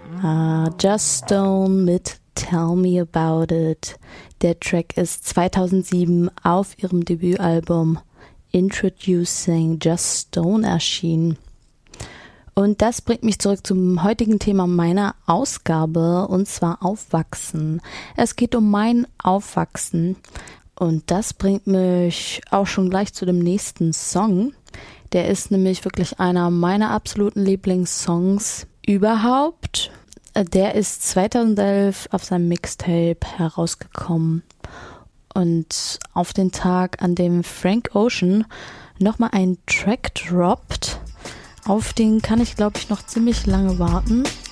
Just Stone mit Tell Me About It. Der Track ist 2007 auf ihrem Debütalbum Introducing Just Stone erschienen. Und das bringt mich zurück zum heutigen Thema meiner Ausgabe, und zwar Aufwachsen. Es geht um mein Aufwachsen und das bringt mich auch schon gleich zu dem nächsten Song. Der ist nämlich wirklich einer meiner absoluten Lieblingssongs überhaupt. Der ist 2011 auf seinem Mixtape herausgekommen. Und auf den Tag, an dem Frank Ocean nochmal einen Track droppt, auf den kann ich, glaube ich, noch ziemlich lange warten.